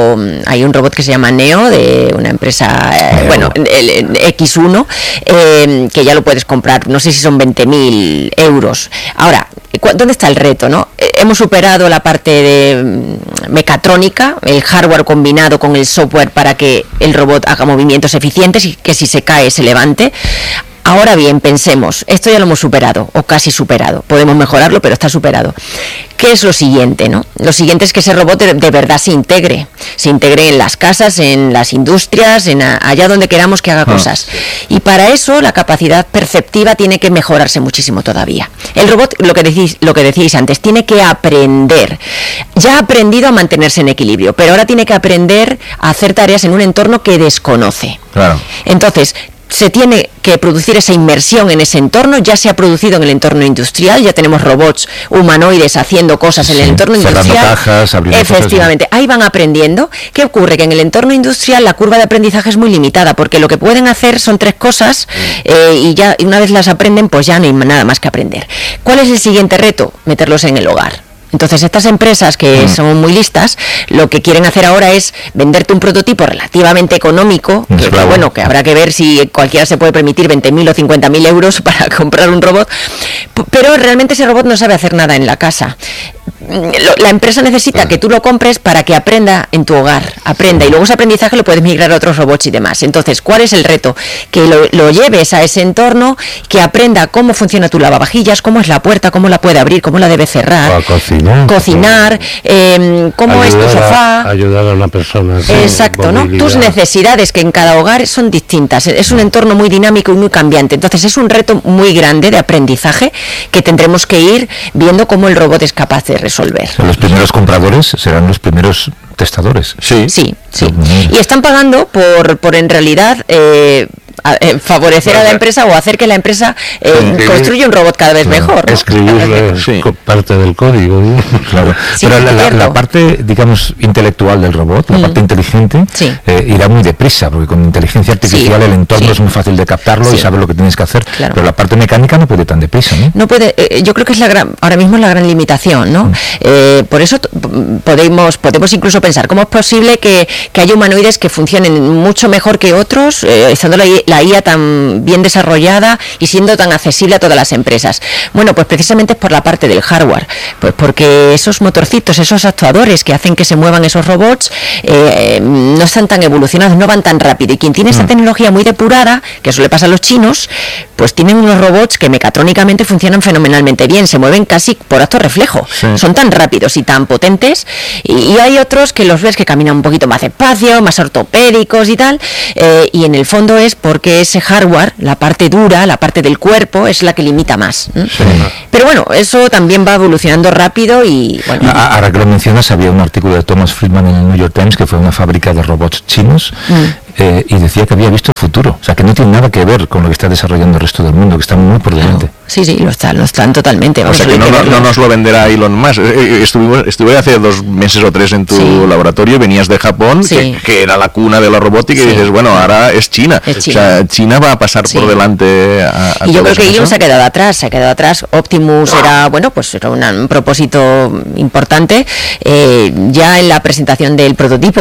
hay un robot que se llama Neo, de una empresa, eh, bueno, el, el X uno, eh, que ya lo puedes comprar, no sé si son veinte mil euros. Ahora, ¿dónde está el reto, no? Hemos superado la parte de mecatrónica, el hardware combinado con el software para que el robot haga movimientos eficientes y que si se cae se levante. Ahora bien, pensemos, esto ya lo hemos superado, o casi superado, podemos mejorarlo, pero está superado. ¿Qué es lo siguiente, no? Lo siguiente es que ese robot de, de verdad se integre, se integre en las casas, en las industrias, en a, allá donde queramos que haga cosas. Y para eso la capacidad perceptiva tiene que mejorarse muchísimo todavía. El robot, lo que decís, lo que decíais antes, tiene que aprender. Ya ha aprendido a mantenerse en equilibrio, pero ahora tiene que aprender a hacer tareas en un entorno que desconoce. Claro. Entonces, se tiene que producir esa inmersión en ese entorno, ya se ha producido en el entorno industrial, ya tenemos robots humanoides haciendo cosas en sí, el entorno industrial. Cajas, efectivamente, cosas, ahí van aprendiendo. ¿Qué ocurre? Que en el entorno industrial la curva de aprendizaje es muy limitada, porque lo que pueden hacer son tres cosas eh, y ya una vez las aprenden, pues ya no hay nada más que aprender. ¿Cuál es el siguiente reto? Meterlos en el hogar. Entonces estas empresas que mm. son muy listas, lo que quieren hacer ahora es venderte un prototipo relativamente económico, que, que bueno, que habrá que ver si cualquiera se puede permitir veinte mil o cincuenta mil euros para comprar un robot, pero realmente ese robot no sabe hacer nada en la casa. La empresa necesita que tú lo compres para que aprenda en tu hogar, aprenda, y luego ese aprendizaje lo puedes migrar a otros robots y demás. Entonces, ¿cuál es el reto? Que lo, lo lleves a ese entorno, que aprenda cómo funciona tu lavavajillas, cómo es la puerta, cómo la puede abrir, cómo la debe cerrar, a cocinar, cocinar eh, cómo es tu sofá, a, ayudar a una persona. Sí, exacto, ¿no? Tus necesidades, que en cada hogar son distintas. Es un entorno muy dinámico y muy cambiante. Entonces, es un reto muy grande de aprendizaje que tendremos que ir viendo cómo el robot es capaz de resolver. Los primeros compradores serán los primeros testadores. Sí, sí, sí. Y están pagando por, por en realidad eh, a, eh, favorecer a la empresa o hacer que la empresa eh, sí, construya un robot cada vez claro, mejor, ¿no? Escribirle sí. parte del código. Claro. Sí, pero la, la, la parte, digamos, intelectual del robot, la mm. parte inteligente, sí. eh, irá muy deprisa, porque con inteligencia artificial sí. el entorno sí. es muy fácil de captarlo sí. y saber lo que tienes que hacer, claro. pero la parte mecánica no puede tan deprisa, ¿no? No puede, eh, yo creo que es la gran, ahora mismo es la gran limitación, ¿no? Mm. Eh, por eso podemos, podemos incluso pensar cómo es posible que, que haya humanoides que funcionen mucho mejor que otros, eh, estando la, la la I A tan bien desarrollada y siendo tan accesible a todas las empresas? Bueno, pues precisamente es por la parte del hardware, pues porque esos motorcitos, esos actuadores que hacen que se muevan esos robots, eh, no están tan evolucionados, no van tan rápido. Y quien tiene esta mm. tecnología muy depurada, que eso le pasa a los chinos, pues tienen unos robots que mecatrónicamente funcionan fenomenalmente bien, se mueven casi por acto reflejo, sí. son tan rápidos y tan potentes, y, y hay otros que los ves que caminan un poquito más despacio, más ortopédicos y tal, eh, y en el fondo es porque ese hardware, la parte dura, la parte del cuerpo, es la que limita más. ¿eh? Sí. Pero bueno, eso también va evolucionando rápido y... Bueno, ahora que lo mencionas, había un artículo de Thomas Friedman en el New York Times, que fue una fábrica de robots chinos, mm. Eh, y decía que había visto el futuro, o sea que no tiene nada que ver con lo que está desarrollando el resto del mundo, que está muy por delante. Sí, sí, lo están, lo están totalmente. Vamos, o sea que no, no, no nos lo venderá Elon Musk. Estuve, estuve hace dos meses o tres en tu sí. laboratorio, venías de Japón, sí. que, que era la cuna de la robótica, sí. y dices, bueno, ahora es China. Es China. O sea, China va a pasar sí. por delante a, a Y yo creo que Elon se ha quedado atrás, se ha quedado atrás. Optimus no. era, bueno, pues era una, un propósito importante. Eh, ya en la presentación del prototipo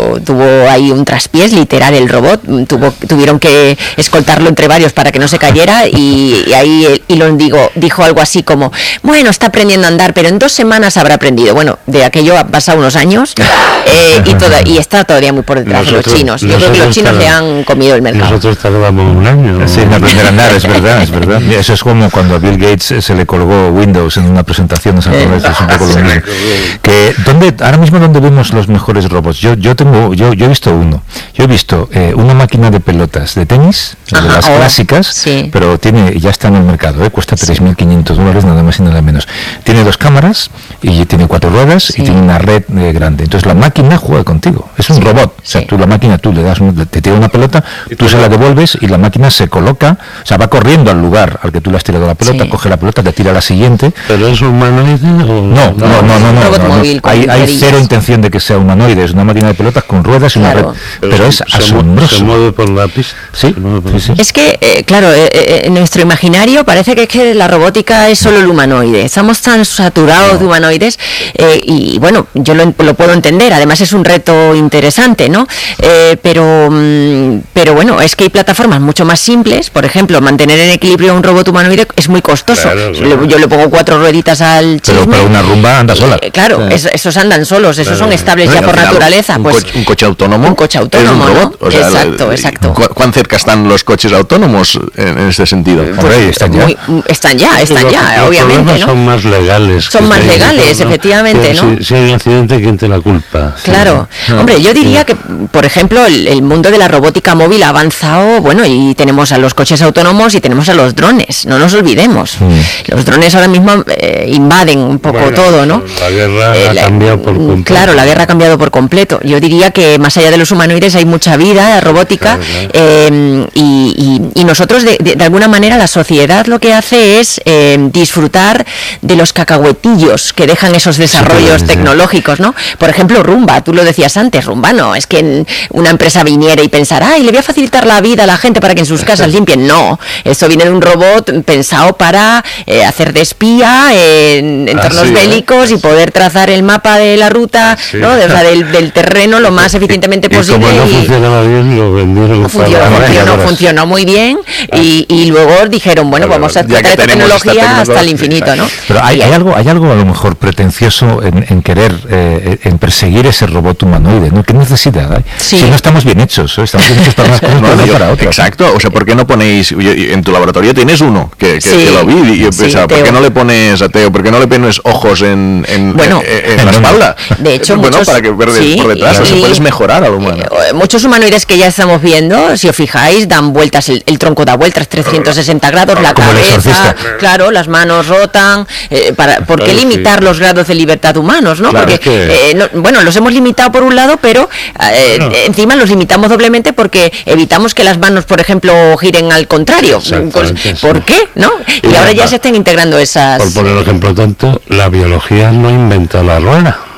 tuvo ahí un traspiés, literal, el robot. Tuvo, tuvieron que escoltarlo entre varios para que no se cayera, y, y ahí Elon digo, dijo algo así como, bueno, está aprendiendo a andar, pero en dos semanas habrá aprendido. Bueno, de aquello han pasado unos años, eh, y, toda, y está todavía muy por detrás nosotros, de los chinos. Yo creo que los chinos le han comido el mercado. Nosotros tardamos un año. Sí, en aprender a andar, es verdad, es verdad. Mira, eso es como cuando a Bill Gates se le colgó Windows en una presentación, esa eh, es un poco lo mismo. Que, ¿dónde, ahora mismo dónde vemos los mejores robots? Yo yo tengo, yo, yo he visto uno. Yo he visto eh, una máquina de pelotas de tenis, Ajá, de las oh, clásicas, sí. pero tiene, ya está en el mercado, ¿eh? Cuesta tres mil quinientos dólares, nada más y nada menos. Tiene dos cámaras y tiene cuatro ruedas, sí. y tiene una red eh, grande. Entonces la máquina juega contigo, es un sí. robot. O sea, sí. tú la máquina, tú le das, un, te tira una pelota, tú se la devuelves y la máquina se coloca, o sea, va corriendo al lugar al que tú le has tirado la pelota, sí. coge la pelota, te tira la siguiente. ¿Pero es humanoide o...? No, no, no, no, no, no, robot no, no. móvil, Hay, hay cero intención de que sea humanoide, es una máquina de pelotas con ruedas y claro. una red, pero, pero es se asombroso. Se mueve por la pista. Sí, sí, sí. Es que, eh, claro, eh, eh, en nuestro imaginario parece que es que la robótica es solo el humanoide. Estamos tan saturados no. de humanoides, eh, y bueno, yo lo, lo puedo entender. Además es un reto interesante, ¿no? Eh, pero, mm, pero bueno, es que hay plataformas mucho más simples. Por ejemplo, mantener en equilibrio a un robot humanoide es muy costoso. Claro, claro. Yo le pongo cuatro rueditas al chisme. Pero, pero una rumba anda sola. Eh, claro, sí. es, esos andan solos, esos claro. son estables no, ya por final, naturaleza. Un, pues coche, un coche autónomo. Un coche autónomo, es un robot. ¿no? O sea, exacto, la, exacto. ¿cu ¿Cuán cerca están los coches autónomos en, en este sentido? Pues, Hombre, están ya. Muy, están ya, están los, ya, los obviamente, ¿no? Son más legales. Son más legales, ¿no? Efectivamente, pero ¿no? Si, si hay un accidente, ¿quién te la culpa? Claro. Sí. No. Hombre, yo diría que, por ejemplo, el, el mundo de la robótica móvil ha avanzado, bueno, y tenemos a los coches autónomos y tenemos a los drones, no nos olvidemos. Mm. Los drones ahora mismo eh, invaden un poco bueno, todo, ¿no? La guerra eh, la, ha cambiado por completo. Claro, la guerra ha cambiado por completo. Yo diría que más allá de los humanoides hay mucha vida robótica, claro, claro. Eh, y, y, y nosotros, de, de, de alguna manera, la sociedad lo que hace es eh, disfrutar de los cacahuetillos que dejan esos desarrollos sí, tecnológicos, ¿no? Por ejemplo, Rumba, tú lo decías antes, Rumba no, es que una empresa viniera y pensara, ay, le voy a facilitar la vida a la gente para que en sus casas limpien. No, esto viene de un robot pensado para eh, hacer de espía en entornos ah, sí, bélicos, ¿eh? Y poder trazar el mapa de la ruta, sí. ¿no? De, o sea, del, del terreno lo más eficientemente y, posible. Y como no y funcionaba bien, lo vendieron. No funcionó, para funcionó, funcionó muy bien, ah. y, y luego dijeron, bueno, claro, vamos a explotar esta tecnología, tecnología hasta el infinito, ¿no? Pero hay, hay algo hay algo a lo mejor pretencioso en, en querer, eh, en perseguir ese robot humanoide, ¿no? ¿Qué necesidad hay? Sí. Si no estamos bien hechos, ¿eh? Estamos bien hechos para unas cosas, no, no para otras. Exacto, o sea, ¿por qué no ponéis, en tu laboratorio tienes uno, que, que, sí. que lo vi, y yo sí, pensaba, ¿por qué no le pones a Teo, por qué no le pones ojos en, en, bueno, en, en la espalda? De hecho, bueno, muchos, para que ver sí, por detrás, o sea, puedes mejorar a lo humano. Eh, muchos humanoides que ya estamos viendo, si os fijáis, dan vueltas, el, el tronco da vueltas trescientos sesenta grados, la como cabeza, claro, las manos rotan, eh, para, ¿por qué claro, limitar sí. los grados de libertad humanos, no? Claro, porque, que... eh, no, bueno, los hemos limitado por un lado, pero eh, claro. encima los limitamos doblemente porque evitamos que las manos, por ejemplo, giren al contrario. Pues, ¿por qué? ¿No? Y, y ahora ya se están integrando esas... Por poner un ejemplo tonto, la biología no inventó la rueda. O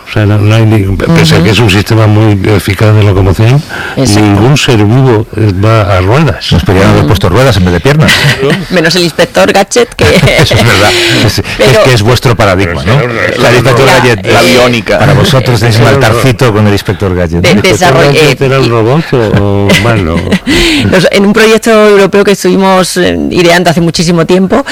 O sea, no, no hay ni, pese uh-huh. a que es un sistema muy eficaz de locomoción, exacto. ningún ser vivo va a ruedas. Nos podrían haber puesto ruedas en vez de piernas. Menos el inspector Gadget, que... Eso es verdad. Es, pero, es que es vuestro paradigma, ¿no? La, inspector la, Gadget, la biónica. Para vosotros tenéis un altarcito con el inspector Gadget. De, desarrollo, eh, ¿Era un robot o bueno? En un proyecto europeo que estuvimos ideando hace muchísimo tiempo,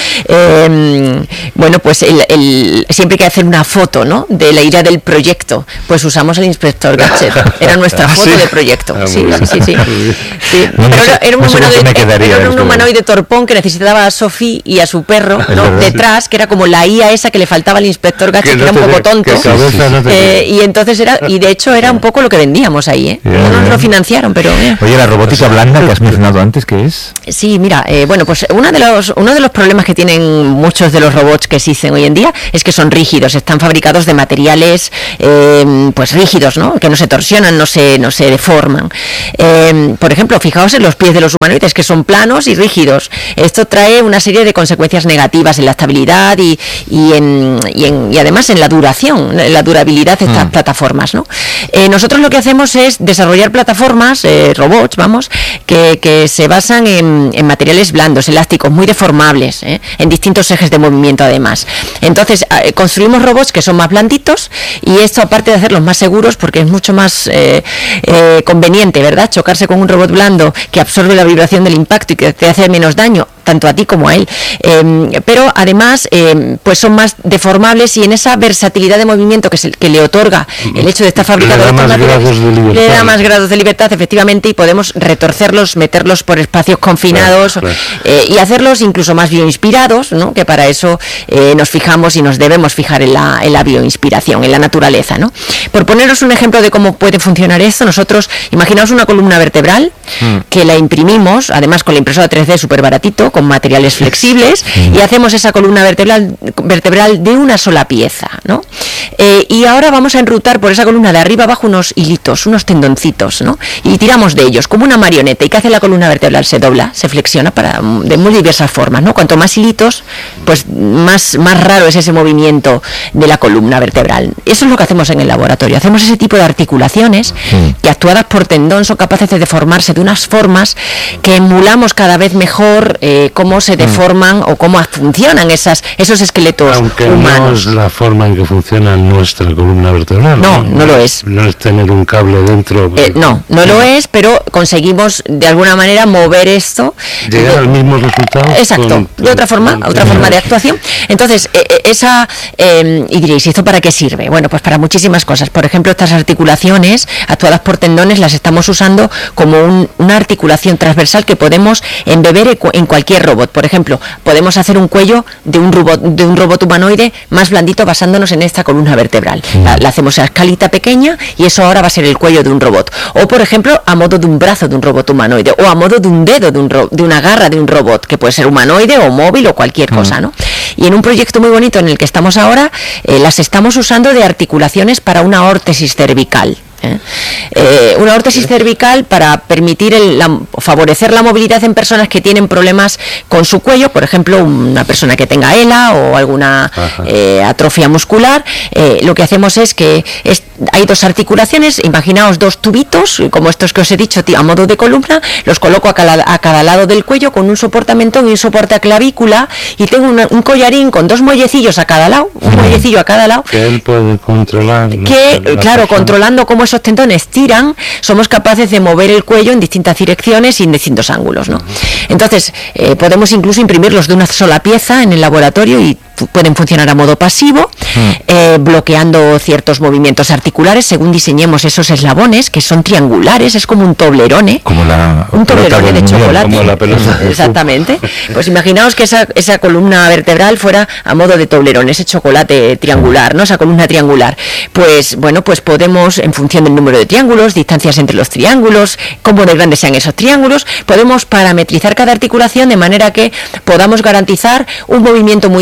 eh, bueno, pues el, el, siempre hay que hacer una foto, ¿no?, de la idea del proyecto, pues usamos el inspector Gadget. Era nuestra foto ¿sí? de proyecto. Ah, sí, sí, sí, sí, sí. No, Pero era, era un, no humanoide, era un humanoide torpón que necesitaba a Sophie y a su perro, ¿no?, verdad, detrás, sí. que era como la I A esa que le faltaba al inspector Gadget, que, que no era un poco tonto. Sí, sí, sí. Eh, y entonces era, y de hecho era un poco lo que vendíamos ahí, ¿eh? Yeah, no nos yeah. lo financiaron, pero... Eh. Oye, la robótica blanda que has mencionado antes, ¿qué es? Sí, mira, eh, bueno, pues uno de los uno de los problemas que tienen muchos de los robots que existen hoy en día es que son rígidos, están fabricados de materiales eh, pues rígidos, ¿no?, que no se torsionan, no se no se deforman. Eh, por ejemplo, fijaos en los pies de los humanoides, que son planos y rígidos. Esto trae una serie de consecuencias negativas en la estabilidad y, y, en, y, en, y además en la duración, en la durabilidad de estas mm. plataformas, ¿no? Eh, nosotros lo que hacemos es desarrollar plataformas, eh, robots, vamos, que, que se basan en, en materiales blandos, elásticos, muy deformables, ¿eh?, en distintos ejes de movimiento además. Entonces, eh, construimos robots que son más blanditos, y esto, aparte de hacerlos más seguros, porque es mucho más eh, eh, conveniente, ¿verdad?, chocarse con un robot blando que absorbe la vibración del impacto y que te hace menos daño, tanto a ti como a él, eh, pero además eh, pues son más deformables, y en esa versatilidad de movimiento que, se, que le otorga el hecho de estar fabricado le da más grados de libertad, le da más grados de libertad, efectivamente, y podemos retorcerlos, meterlos por espacios confinados, claro, claro. Eh, y hacerlos incluso más bioinspirados, ¿no?, que para eso eh, nos fijamos y nos debemos fijar en la, en la bioinspiración, en la naturaleza, ¿no? Por poneros un ejemplo de cómo puede funcionar esto, nosotros, imaginaos una columna vertebral mm. que la imprimimos, además con la impresora tres D súper baratito, con materiales flexibles, mm. y hacemos esa columna vertebral, vertebral de una sola pieza, ¿no? Eh, y ahora vamos a enrutar por esa columna de arriba abajo unos hilitos, unos tendoncitos, ¿no?, y tiramos de ellos como una marioneta. ¿Y qué hace la columna vertebral? Se dobla, se flexiona para, de muy diversas formas, ¿no? Cuanto más hilitos, pues más, más raro es ese movimiento de la columna vertebral. Eso es lo que hacemos en el laboratorio. Hacemos ese tipo de articulaciones mm. que, actuadas por tendón, son capaces de deformarse de unas formas que emulamos cada vez mejor eh, cómo se deforman mm. o cómo funcionan esas, esos esqueletos Aunque humanos. No es la forma en que funciona nuestra columna vertebral. No, no, no lo es. No es tener un cable dentro. Eh, no, no lo es, pero conseguimos de alguna manera mover esto. Llegar de, al mismo resultado. Exacto, con, de otra forma, con, otra con, forma de actuación. Entonces, eh, esa, eh, y diréis, ¿y esto para qué sirve? Bueno, pues para muchísimas cosas. Por ejemplo, estas articulaciones actuadas por tendones las estamos usando como un, una articulación transversal que podemos embeber en cualquier robot. Por ejemplo, podemos hacer un cuello de un robot, de un robot humanoide más blandito basándonos en esta columna vertebral. Mm. La, la hacemos a escalita pequeña y eso ahora va a ser el cuello de un robot. O, por ejemplo, a modo de un brazo de un robot humanoide, o a modo de un dedo de, un ro de una garra de un robot, que puede ser humanoide o móvil o cualquier mm. cosa, ¿no? Y en un proyecto muy bonito en el que estamos ahora, eh, las estamos usando de articulaciones para una órtesis cervical. ¿Eh? Eh, una órtesis cervical para permitir el, la, favorecer la movilidad en personas que tienen problemas con su cuello, por ejemplo, una persona que tenga E L A o alguna eh, atrofia muscular. Eh, lo que hacemos es que es, hay dos articulaciones, imaginaos dos tubitos, como estos que os he dicho, a modo de columna, los coloco a cada, a cada lado del cuello con un soporte a mentón y un soporte a clavícula, y tengo una, un collarín con dos muellecillos a cada lado, un muellecillo a cada lado. Que él puede controlar. Que, claro, persona. controlando cómo esos tendones tiran, somos capaces de mover el cuello en distintas direcciones y en distintos ángulos, ¿no? Entonces, eh, podemos incluso imprimirlos de una sola pieza en el laboratorio y pueden funcionar a modo pasivo, mm. eh, bloqueando ciertos movimientos articulares según diseñemos esos eslabones, que son triangulares, es como un toblerone, como la un toblerone de chocolate. Como la pelota. Exactamente. Pues imaginaos que esa, esa columna vertebral fuera a modo de toblerone, ese chocolate triangular, ¿no? Esa columna triangular. Pues bueno, pues podemos, en función del número de triángulos, distancias entre los triángulos, cómo de grandes sean esos triángulos, podemos parametrizar cada articulación de manera que podamos garantizar un movimiento muy determinado.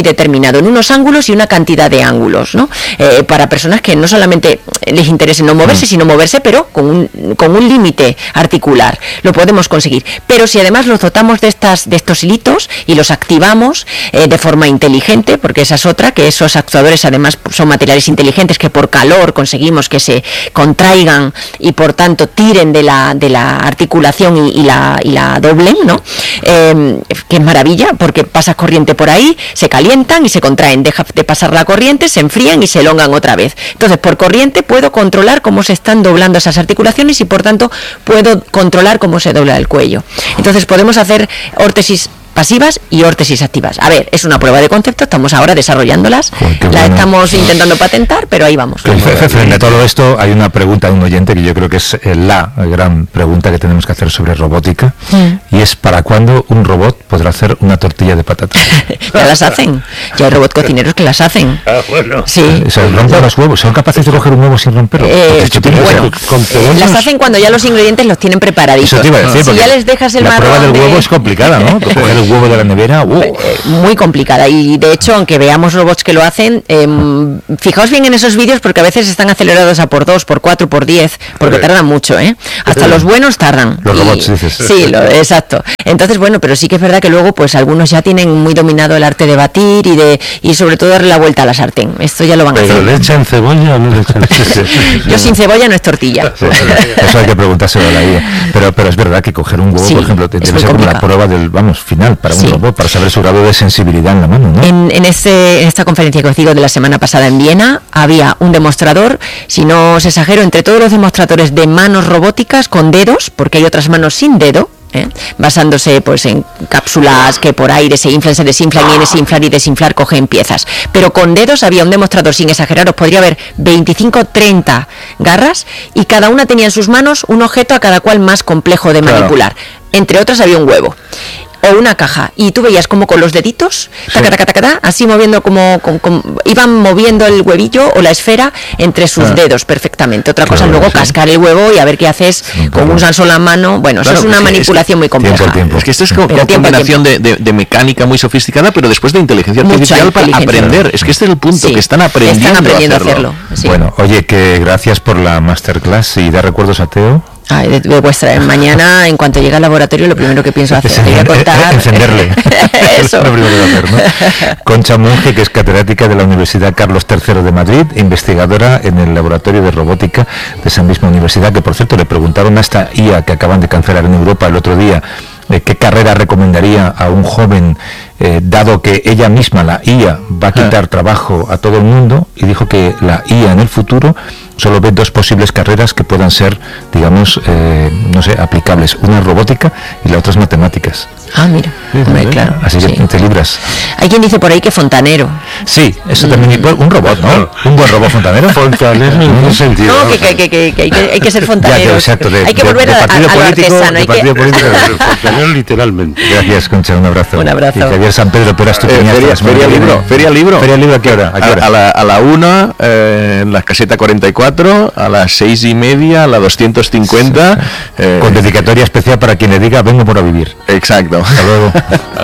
determinado, en unos ángulos y una cantidad de ángulos, ¿no? Eh, para personas que no solamente les interese no moverse, mm. sino moverse, pero con un, con un límite articular. Lo podemos conseguir. Pero si además los dotamos de, estas, de estos hilitos y los activamos eh, de forma inteligente, porque esa es otra, que esos actuadores además son materiales inteligentes que por calor conseguimos que se contraigan y por tanto tiren de la, de la articulación y, y, la, y la doblen, ¿no? Eh, que es maravilla, porque pasas corriente por ahí, se calientan y se contraen, deja de pasar la corriente, se enfrían y se elongan otra vez. Entonces, por corriente puedo controlar cómo se están doblando esas articulaciones y por tanto puedo controlar cómo se dobla el cuello. Entonces podemos hacer órtesis pasivas y órtesis activas. A ver, es una prueba de concepto, estamos ahora desarrollándolas, Uy, la bueno. estamos intentando patentar, pero ahí vamos. Frente a todo esto hay una pregunta de un oyente que yo creo que es la gran pregunta que tenemos que hacer sobre robótica, mm. y es ¿para cuándo un robot podrá hacer una tortilla de patatas? Ya las hacen, ya hay robots cocineros que las hacen. Ah, bueno. Sí. Se rompen los huevos, ¿son capaces de coger un huevo sin romperlo? Eh, bueno, las hacen cuando ya los ingredientes los tienen preparaditos. Eso te iba a decir, si ya les dejas el la marrón prueba del de... huevo es complicada, ¿no? Coger el huevo de la nevera, uh. muy complicada, y de hecho aunque veamos robots que lo hacen, eh, fijaos bien en esos vídeos porque a veces están acelerados a por dos, por cuatro, por diez, porque tardan mucho, ¿eh? Hasta los buenos tardan. Los y, robots, dices. Sí, lo, exacto. Entonces, bueno, pero sí que es verdad que luego pues algunos ya tienen muy dominado el arte de batir y de y sobre todo darle la vuelta a la sartén. Esto ya lo van a hacer. ¿Pero le echan cebolla o no le echan? Yo sin cebolla no es tortilla. Sí, eso hay que preguntárselo a la I A. Pero, pero es verdad que coger un huevo, sí, por ejemplo, debe ser como la prueba del, vamos, final para un sí. robot, para saber su grado de sensibilidad en la mano, ¿no? En, en, ese, en esta conferencia que os digo de la semana pasada en Viena, había un demostrador, si no os exagero, entre todos los demostradores de manos robóticas con dedos, porque hay otras manos sin dedo, ¿eh? basándose pues en cápsulas que por aire se inflan, se desinflan, y en ese inflar y desinflar cogen piezas, pero con dedos había un demostrador, sin exageraros, podría haber veinticinco, treinta garras, y cada una tenía en sus manos un objeto a cada cual más complejo de claro. manipular. Entre otras había un huevo o una caja, y tú veías como con los deditos, taca, taca, taca, taca, así moviendo como, como, como iban moviendo el huevillo o la esfera entre sus ah. dedos perfectamente. Otra cosa, claro, luego sí. cascar el huevo y a ver qué haces sí, con un salso en la mano. Bueno, claro, eso es una manipulación es muy compleja. Tiempo, tiempo. Es que esto es como una combinación de, de, de mecánica muy sofisticada, pero después de inteligencia artificial para aprender. Es que este es el punto, sí, que están aprendiendo, están aprendiendo a hacerlo. A hacerlo sí. Bueno, oye, que gracias por la masterclass y da recuerdos a Teo. Ay, de, de vuestra mañana, en cuanto llegue al laboratorio, lo primero que pienso hacer es voy a contar... encenderle. Eso. Es lo primero que hacer, ¿no? Concha Monge, que es catedrática de la Universidad Carlos tercero de Madrid, investigadora en el laboratorio de robótica de esa misma universidad, que por cierto le preguntaron a esta I A que acaban de cancelar en Europa el otro día, eh, qué carrera recomendaría a un joven, eh, dado que ella misma, la I A, va a quitar ah. trabajo a todo el mundo, y dijo que la I A en el futuro solo ve dos posibles carreras que puedan ser, digamos, eh, no sé, aplicables. Una es robótica y la otra es matemáticas. Ah, mira, sí, hombre, ¿sí? claro. Así que sí. te libras. Hay quien dice por ahí que fontanero. Sí, eso también. Mm. Un robot, ¿no? Un buen robot fontanero. Fontanero en qué sentido. No, que, que, que, que, que, hay, que hay que ser fontanero. Ya, que, exacto, de, hay que volver de, de a, a, a lo político, artesano. Hay partido que... político, fontanero literalmente. Gracias, Concha, un abrazo. Un abrazo. Y que ayer San Pedro, pero tu eh, feria, feria libro. Feria libro. Feria libro, ¿a qué hora? ¿A, qué hora? a, a, la, a la una, eh, en la caseta cuarenta y cuatro, a las seis y media, a la doscientos cincuenta. Sí. Eh, Con dedicatoria especial para quien le diga, vengo por a vivir. Exacto. Hasta luego.